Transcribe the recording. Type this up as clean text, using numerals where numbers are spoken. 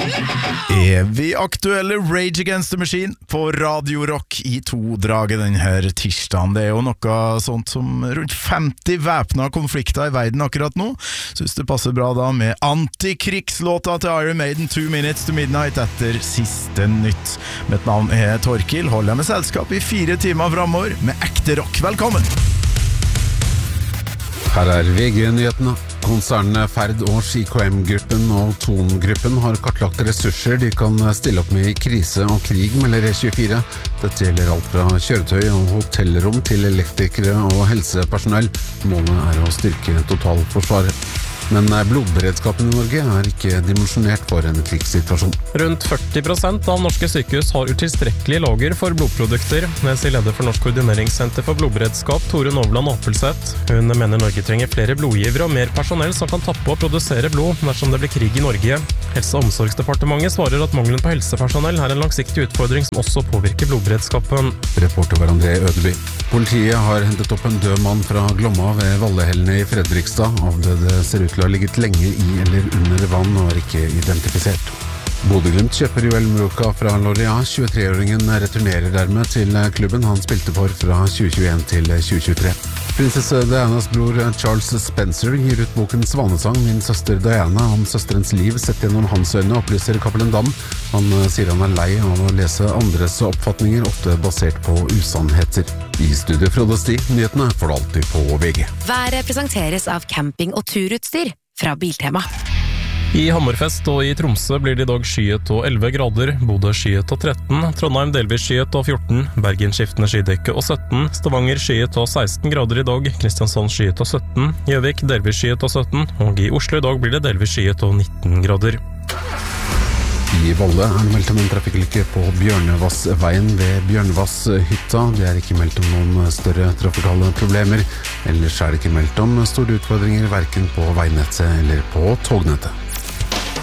Evig aktuelle Rage Against the Machine på Radio Rock i to-draget denne tirsdagen. Det jo noe sånt som rundt 50 væpna konflikter i verden akkurat nå. Synes det passer bra da med antikrigslåta til Iron Maiden 2 Minutes to Midnight etter siste nytt. Mitt navn Torkil, holder jeg med selskap i 4 timer fremover med ekte rock. Velkommen! Her VG-nyhetene. Konsernene Ferd og SkiKM-gruppen og Ton-gruppen har kartlagt ressurser de kan stille opp med i krise og krig, melder E24. Dette gjelder alt fra kjøretøy og hotellrom til elektrikere og helsepersonell. Målet å styrke totalforsvaret. Men blodberedskapen i Norge ikke dimensjonert for en krigssituasjon. Rundt 40% av norske sykehus har utilstrekkelige lager for blodprodukter, sier leder for Norsk Koordineringssenter for blodberedskap, Tore Novland Apelseth. Hun mener Norge trenger flere blodgivere og mer personell som kan tappe og produsere blod dersom det blir krig i Norge. Helse- og omsorgsdepartementet svarer at mangelen på helsepersonell en langsiktig utfordring som også påvirker blodberedskapen. Reporter var André Ødeby. Politiet har hentet opp en død mann fra Glomma ved Vallehellene i Fredrikstad. Avdøde ser ut til å ha ligget lenge i eller under vann og ikke identifisert. Bodø/Glimt kjøper Joel Mroka fra Lorient. 23-åringen returnerer dermed til klubben han spilte for fra 2021 til 2023. Prinsesse Dianas bror Charles Spencer gir ut boken Svanesang, Min søster Diana, om søsterens liv sett gjennom hans øyne, opplyser Cappelen Dam. Han sier han lei av å lese andres oppfatninger, ofte basert på usannheter. I studio Frode Sti, nyhetene får du alltid på VG. Været presenteres av camping- og turutstyr fra Biltema. I Hammerfest og i Tromsø blir det i dag skyet og 11 grader, Bodø skyet og 13, Trondheim delvis skyet og 14, Bergen skiftende skydekke og 17, Stavanger skyet og 16 grader i dag, Kristiansand skyet og 17, Gjøvik delvis skyet og 17, og i Oslo i dag blir det delvis skyet og 19 grader. I Valle det meldt om en trafikkulykke på Bjørnevassveien ved Bjørnevasshytta. Det ikke meldt om noen større trafikale problemer. Ellers det ikke meldt om store utfordringer hverken på veinettet eller på tognettet.